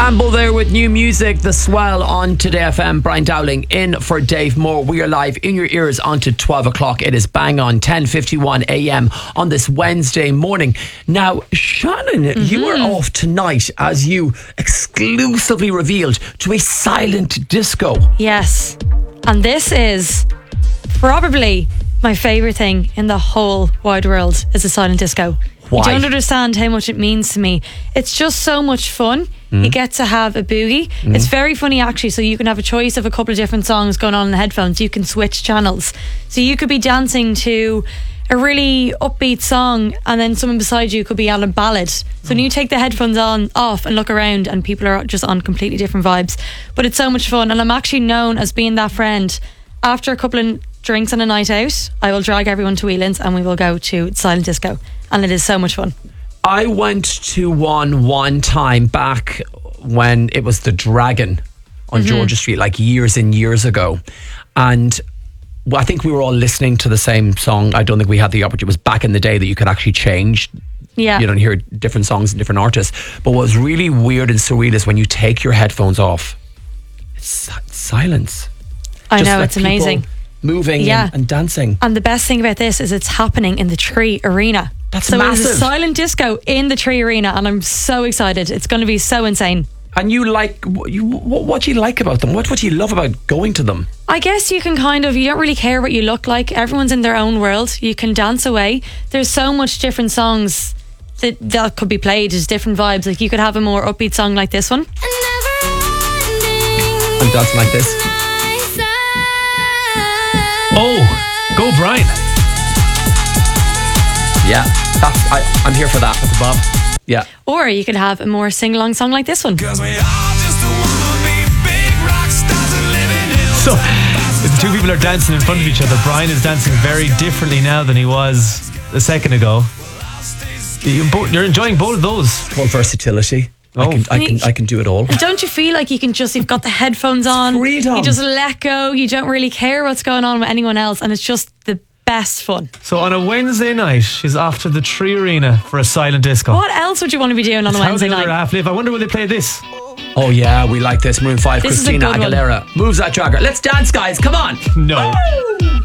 Amble there with new music, The Swell on Today FM. Brian Dowling in for Dave Moore. We are live in your ears until 12 o'clock. It is bang on 10:51 a.m. on this Wednesday morning. Now, Shannon, you are off tonight, as you exclusively revealed, to a silent disco. Yes. And this is probably my favourite thing in the whole wide world is a silent disco. Why? You don't understand how much it means to me. It's just so much fun. You get to have a boogie. It's very funny actually, so you can have a choice of a couple of different songs going on in the headphones. You can switch channels. So you could be dancing to a really upbeat song and then someone beside you could be on a ballad. So when you take the headphones off and look around and people are just on completely different vibes. But it's so much fun, and I'm actually known as being that friend. After a couple of drinks and a night out, I will drag everyone to Whelan's and we will go to silent disco, and it is so much fun. I went to one time back when it was the Dragon on Georgia Street, like years and years ago. And I think we were all listening to the same song. I don't think we had the opportunity. It was back in the day that you could actually change, hear different songs and different artists. But what was really weird and surreal is when you take your headphones off, it's silence. I Just know, like it's amazing. Moving and dancing. And the best thing about this is it's happening in the Tree Arena. That's so massive. it's a silent disco in the Tree Arena, and I'm so excited. It's going to be so insane. And you like, what do you like about them? What do you love about going to them? I guess you can you don't really care what you look like. Everyone's in their own world. You can dance away. There's so much different songs that could be played as different vibes. Like you could have a more upbeat song like this one. I'm dancing like this. Oh, go Brian. Yeah, I'm here for that. That's Bob. Yeah. Or you could have a more sing-along song like this one. So, if two people are dancing in front of each other, Brian is dancing very differently now than he was a second ago. You're enjoying both of those. Full versatility. I can do it all. And don't you feel like you've got the headphones on, Freedom. you just let go, you don't really care what's going on with anyone else, and it's just the best fun. So on a Wednesday night, she's off to the Tree Arena for a silent disco. What else would you want to be doing on a Wednesday night? Half live. I wonder will they play this? Oh yeah, we like this. Maroon 5, This is a Christina good one. Aguilera. Moves that jogger. Let's dance, guys. Come on. No. Woo!